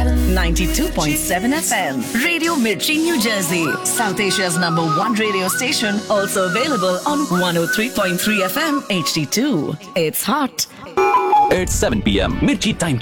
92.7 FM. Radio Mirchi, New Jersey. South Asia's #1 radio station. Also available on 103.3 FM HD2. It's hot. It's 7 p.m. Mirchi Time